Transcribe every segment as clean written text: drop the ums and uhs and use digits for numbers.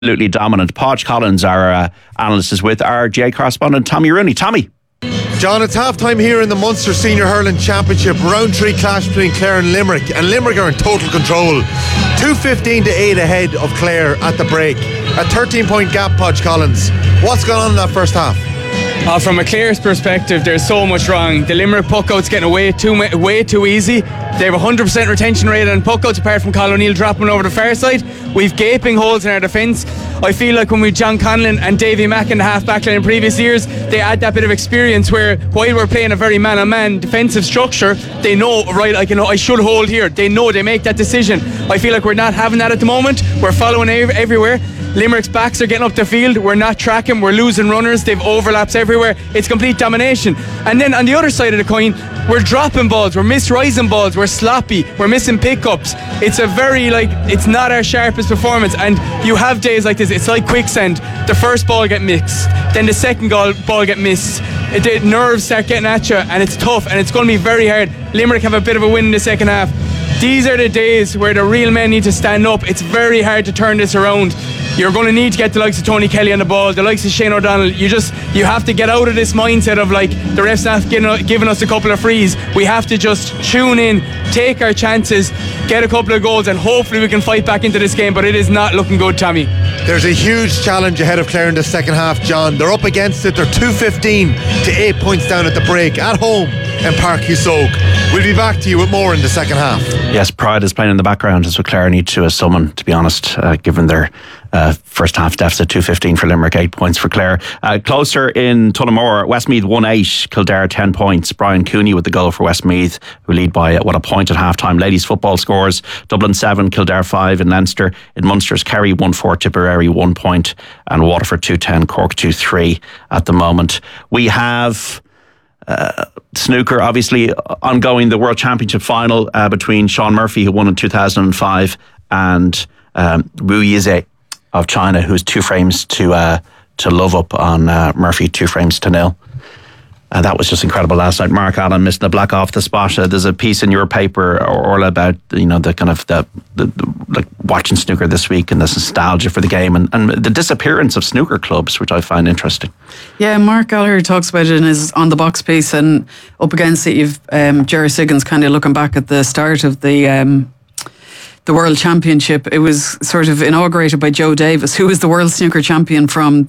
absolutely dominant. Podge Collins, our analyst, is with our GA correspondent Tommy Rooney. Tommy. John, it's half-time here in the Munster Senior Hurling Championship. Round 3 clash between Clare and Limerick. And Limerick are in total control. 2:15 to 8 ahead of Clare at the break. A 13-point gap, Podge Collins. What's gone on in that first half? From a Clare's perspective, there's so much wrong. The Limerick puckouts getting way too easy. They have a 100% retention rate on puckouts, apart from Colin O'Neill dropping over the far side. We've gaping holes in our defence. I feel like when we John Conlon and Davy Mack in the half back line in previous years, they add that bit of experience where while we're playing a very man-on-man defensive structure, they know, right, I should hold here. They know, they make that decision. I feel like we're not having that at the moment. We're following everywhere. Limerick's backs are getting up the field. We're not tracking. We're losing runners. They've overlaps everywhere. It's complete domination. And then on the other side of the coin, we're dropping balls. We're misrising balls. We're sloppy. We're missing pickups. It's a very, it's not our sharpest performance. And you have days like this. It's like quicksand. The first ball get mixed. Then the second ball get missed. The nerves start getting at you. And it's tough. And it's going to be very hard. Limerick have a bit of a win in the second half. These are the days where the real men need to stand up. It's very hard to turn this around. You're going to need to get the likes of Tony Kelly on the ball, the likes of Shane O'Donnell. You have to get out of this mindset of the ref's not giving us a couple of frees. We have to just tune in, take our chances, get a couple of goals, and hopefully we can fight back into this game. But it is not looking good, Tommy. There's a huge challenge ahead of Clare in the second half, John. They're up against it. They're 2:15 to 8 points down at the break at home in Park Husogue. We'll be back to you with more in the second half. Yes, pride is playing in the background as what Clare need to summon, to be honest, given their first half deficit. 2:15 for Limerick, 8 points for Clare. Closer in Tullamore, Westmeath 1-8, Kildare 10 points. Brian Cooney with the goal for Westmeath, who lead by a point at half time. Ladies football scores: Dublin 7, Kildare 5 in Leinster. In Munster's Kerry 1-4, Tipperary 1 point, and Waterford 2-10, Cork 2-3 at the moment. We have snooker, obviously ongoing, the World Championship final between Sean Murphy, who won in 2005, and Wu Yize of China, who's 2 frames to love up on Murphy, 2 frames to 0. That was just incredible last night. Mark Allen missing the black off the spot. There's a piece in your paper, Orla, about the kind of the watching snooker this week and the nostalgia for the game and the disappearance of snooker clubs, which I find interesting. Yeah, Mark Gallagher talks about it in his On the Box piece, and up against it you've Jerry Siggins kind of looking back at the start of the World Championship. It was sort of inaugurated by Joe Davis, who was the world snooker champion from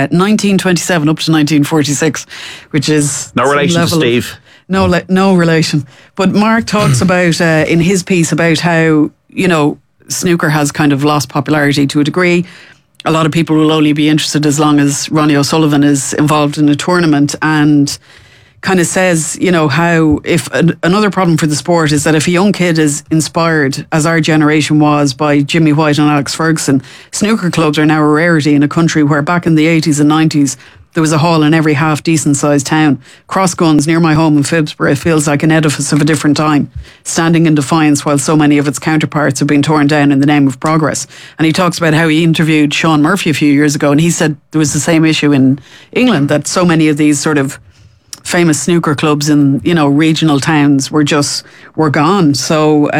1927 up to 1946, which is no relation to Steve. No relation. But Mark talks about in his piece about how snooker has kind of lost popularity to a degree. A lot of people will only be interested as long as Ronnie O'Sullivan is involved in a tournament, and kind of says, how if another problem for the sport is that if a young kid is inspired, as our generation was, by Jimmy White and Alex Ferguson, snooker clubs are now a rarity in a country where back in the 80s and 90s, there was a hall in every half decent sized town. Crossguns, near my home in Phibsborough, feels like an edifice of a different time, standing in defiance while so many of its counterparts have been torn down in the name of progress. And he talks about how he interviewed Sean Murphy a few years ago, and he said there was the same issue in England, that so many of these sort of famous snooker clubs in regional towns were gone. So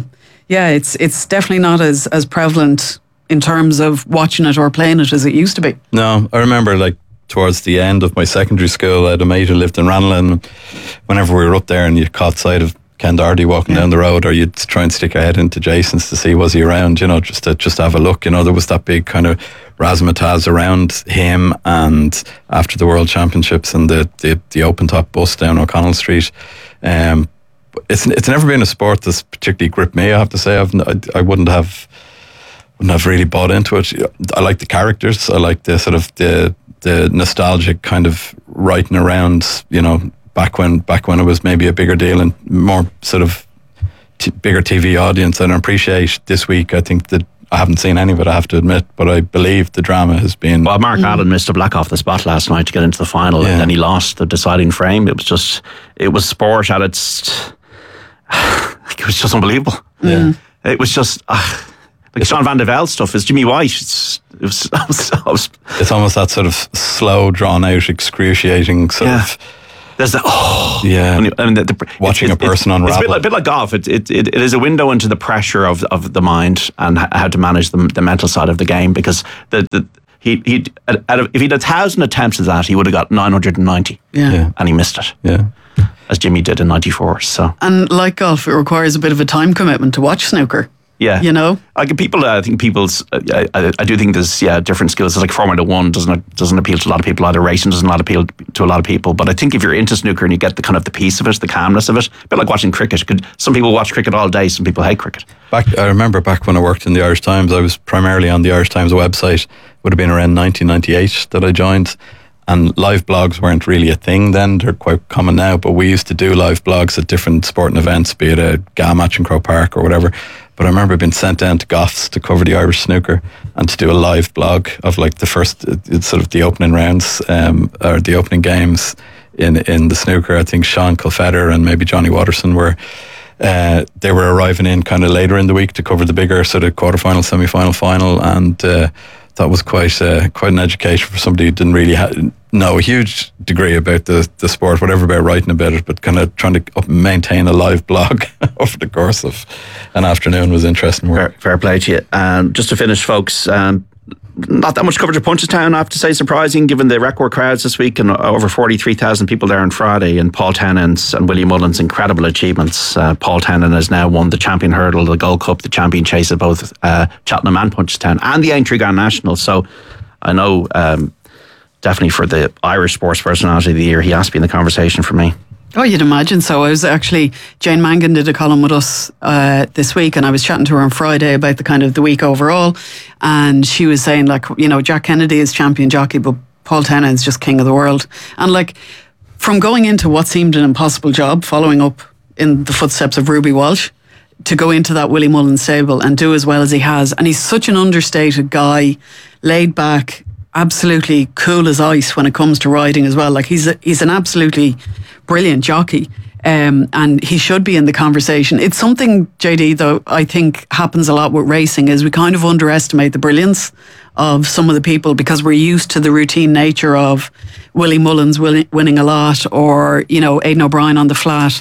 it's definitely not as prevalent in terms of watching it or playing it as it used to be. No, I remember towards the end of my secondary school, I had a mate who lived in Ranelagh. Whenever we were up there and you caught sight of Ken Doherty walking down the road, or you'd try and stick your head into Jason's to see was he around, just to have a look. There was that big kind of razzmatazz around him, and after the World Championships and the open top bus down O'Connell Street. It's never been a sport that's particularly gripped me, I have to say. I wouldn't have really bought into it. I like the characters. I like the sort of the nostalgic kind of writing around, back when it was maybe a bigger deal and more sort of bigger TV audience. And I appreciate this week, I think that I haven't seen any of it, I have to admit, but I believe the drama has been... Well, Mark Allen missed a black off the spot last night to get into the final, and then he lost the deciding frame. It was sport at its... it was just unbelievable. Yeah. It was just... Sean Van de Vel stuff is Jimmy White. It's almost that sort of slow, drawn out, excruciating sort of There's the watching a person unravel. It's a bit like golf. It is a window into the pressure of the mind and how to manage the mental side of the game, because if he'd 1,000 attempts at that, he would have got 990. Yeah. And he missed it. Yeah. As Jimmy did in 94. So. And like golf, it requires a bit of a time commitment to watch snooker. Yeah, you know, I do think there's different skills. It's like Formula One doesn't appeal to a lot of people. Either racing doesn't appeal to a lot of people. But I think if you're into snooker and you get the kind of the peace of it, the calmness of it, a bit like watching cricket. Some people watch cricket all day. Some people hate cricket. I remember back when I worked in the Irish Times, I was primarily on the Irish Times website. Would have been around 1998 that I joined. And live blogs weren't really a thing then. They're quite common now. But we used to do live blogs at different sporting events, be it a GA match in Croke Park or whatever. But I remember being sent down to Goths to cover the Irish snooker and to do a live blog of like the first, sort of the opening rounds or the opening games in the snooker. I think Sean Colfetter and maybe Johnny Watterson they were arriving in kind of later in the week to cover the bigger sort of quarterfinal, semi-final, final, and that was quite an education for somebody who didn't really know a huge degree about the sport, whatever about writing about it, but kind of trying to maintain a live blog over the course of an afternoon was interesting work. Fair play to you. And just to finish, folks, not that much coverage of Punchestown, I have to say, surprising given the record crowds this week, and over 43,000 people there on Friday, and Paul Tennant's and Willie Mullins' incredible achievements. Paul Tennant has now won the Champion Hurdle, the Gold Cup, the Champion Chase at both Cheltenham and Punchestown, and the Aintree Grand National. So I know definitely for the Irish Sports Personality of the Year, he has to be in the conversation for me. Oh, you'd imagine so. I was actually, Jane Mangan did a column with us this week, and I was chatting to her on Friday about the kind of the week overall, and she was saying, like, you know, Jack Kennedy is champion jockey, but Paul Tennant's just king of the world. And like, from going into what seemed an impossible job, following up in the footsteps of Ruby Walsh, to go into that Willie Mullins stable and do as well as he has. And he's such an understated guy, laid back, absolutely cool as ice when it comes to riding as well. Like, he's an absolutely brilliant jockey, and he should be in the conversation. It's something, JD, though, I think happens a lot with racing, is we kind of underestimate the brilliance of some of the people because we're used to the routine nature of Willie Mullins winning a lot, or, you know, Aidan O'Brien on the flat.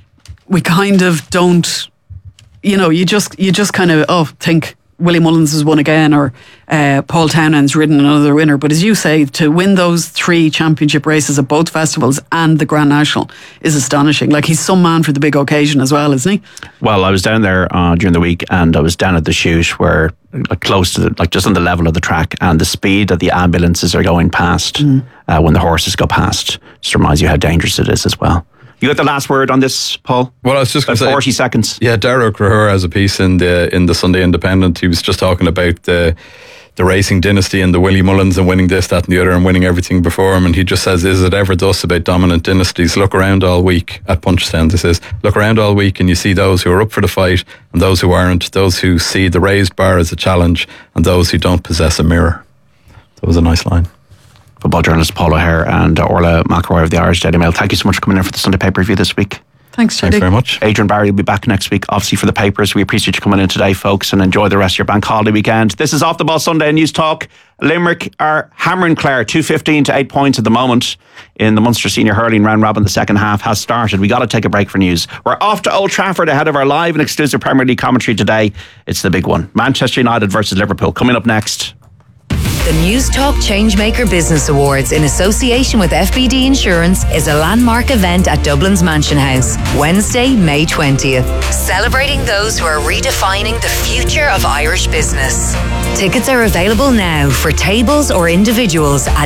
We kind of don't, you know, you just kind of think Willie Mullins has won again, or Paul Townend's ridden another winner. But as you say, to win those 3 championship races at both festivals and the Grand National is astonishing. Like, he's some man for the big occasion as well, isn't he? Well, I was down there during the week, and I was down at the chute where, like, close to just on the level of the track, and the speed that the ambulances are going past when the horses go past just reminds you how dangerous it is as well. You got the last word on this, Paul? Well, I was just going to say 40 seconds. Yeah, Darragh Crahur has a piece in the Sunday Independent. He was just talking about the racing dynasty and the Willie Mullins and winning this, that and the other and winning everything before him. And he just says, is it ever thus about dominant dynasties? Look around all week at Punchestown. This is, look around all week and you see those who are up for the fight and those who aren't, those who see the raised bar as a challenge and those who don't possess a mirror. That was a nice line. Football journalist Paul O'Hare and Orla McElroy of the Irish Daily Mail. Thank you so much for coming in for the Sunday paper review this week. Thanks, Judy. Thanks very much. Adrian Barry will be back next week, obviously, for the papers. We appreciate you coming in today, folks, and enjoy the rest of your bank holiday weekend. This is Off the Ball Sunday News Talk. Limerick are hammering Clare 2-15 to 8 points at the moment in the Munster Senior Hurling round robin. The second half has started. We got to take a break for news. We're off to Old Trafford ahead of our live and exclusive Premier League commentary today. It's the big one. Manchester United versus Liverpool coming up next. The News Talk Changemaker Business Awards in association with FBD Insurance is a landmark event at Dublin's Mansion House, Wednesday, May 20th, celebrating those who are redefining the future of Irish business. Tickets are available now for tables or individuals at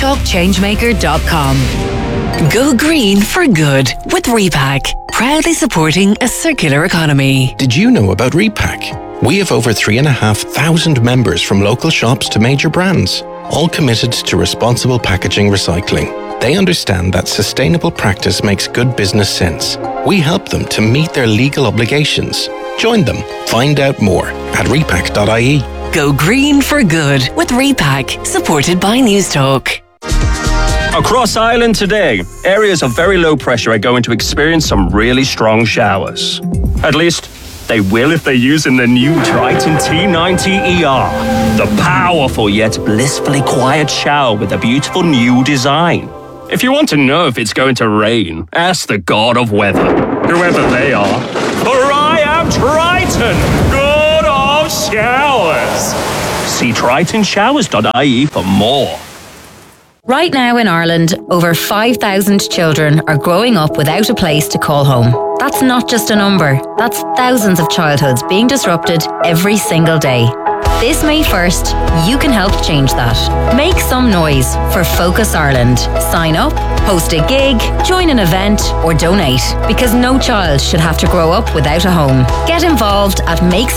newstalkchangemaker.com. Go green for good with Repack, proudly supporting a circular economy. Did you know about Repack? We have over 3,500 members from local shops to major brands, all committed to responsible packaging recycling. They understand that sustainable practice makes good business sense. We help them to meet their legal obligations. Join them. Find out more at repack.ie. Go green for good with Repack, supported by News Talk. Across Ireland today, areas of very low pressure are going to experience some really strong showers. At least, they will if they're using the new Triton T90ER, the powerful yet blissfully quiet shower with a beautiful new design. If you want to know if it's going to rain, ask the god of weather, whoever they are. For I am Triton, god of showers. See tritonshowers.ie for more. Right now in Ireland, over 5,000 children are growing up without a place to call home. That's not just a number, that's thousands of childhoods being disrupted every single day. This May 1st, you can help change that. Make some noise for Focus Ireland. Sign up, host a gig, join an event, or donate, because no child should have to grow up without a home. Get involved at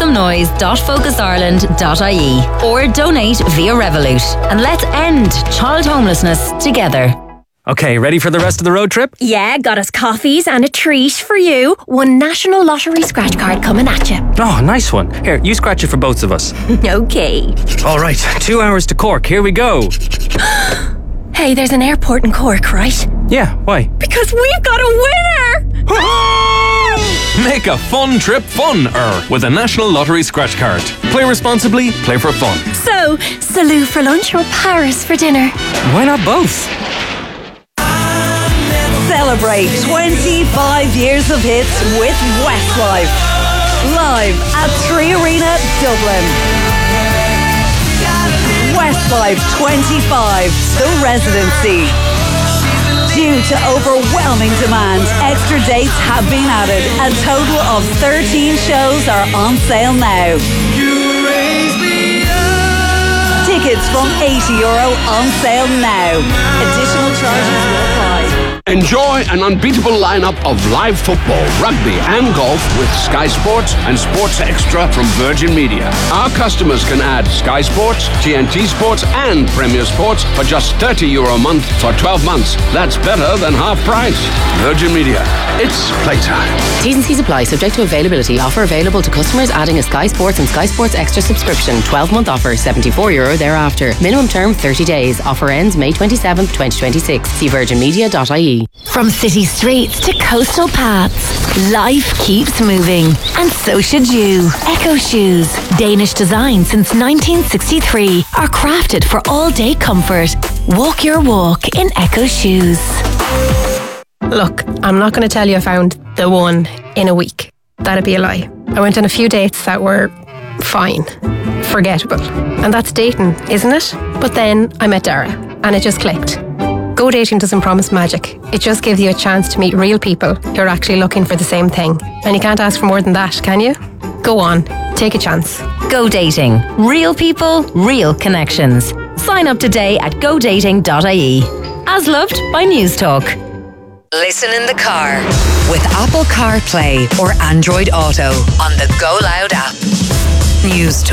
makesomenoise.focusireland.ie or donate via Revolut, and let's end child homelessness together. Okay, ready for the rest of the road trip? Yeah, got us coffees and a treat for you. One National Lottery scratch card coming at you. Oh, nice one. Here, you scratch it for both of us. Okay. All right, 2 hours to Cork. Here we go. Hey, there's an airport in Cork, right? Yeah, why? Because we've got a winner! Make a fun trip fun-er with a National Lottery scratch card. Play responsibly, play for fun. So, Salou for lunch or Paris for dinner? Why not both? Celebrate 25 years of hits with Westlife. Live at 3 Arena, Dublin. Westlife 25, The Residency. Due to overwhelming demand, extra dates have been added. A total of 13 shows are on sale now. Tickets from €80 on sale now. Additional charges will apply. Enjoy an unbeatable lineup of live football, rugby and golf with Sky Sports and Sports Extra from Virgin Media. Our customers can add Sky Sports, TNT Sports and Premier Sports for just €30 a month for 12 months. That's better than half price. Virgin Media. It's playtime. T's and C's apply, subject to availability. Offer available to customers adding a Sky Sports and Sky Sports Extra subscription. 12-month offer, €74 thereafter. Minimum term 30 days. Offer ends May 27th, 2026. See virginmedia.ie. From city streets to coastal paths, life keeps moving. And so should you. Echo Shoes, Danish design since 1963, are crafted for all-day comfort. Walk your walk in Echo Shoes. Look, I'm not going to tell you I found the one in a week. That'd be a lie. I went on a few dates that were fine, forgettable. And that's dating, isn't it? But then I met Dara, and it just clicked. Go Dating doesn't promise magic. It just gives you a chance to meet real people who are actually looking for the same thing. And you can't ask for more than that, can you? Go on, take a chance. Go Dating. Real people, real connections. Sign up today at godating.ie. As loved by News Talk. Listen in the car with Apple CarPlay or Android Auto on the Go Loud app. News Talk.